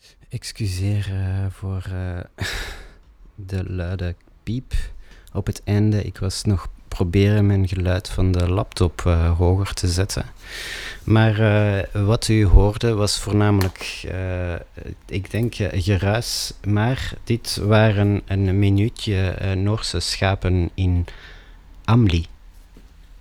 Excuseer voor de luide piep op het einde. Ik was nog proberen mijn geluid van de laptop hoger te zetten. Maar wat u hoorde was voornamelijk, ik denk, geruis. Maar dit waren een minuutje Noorse schapen in Amli.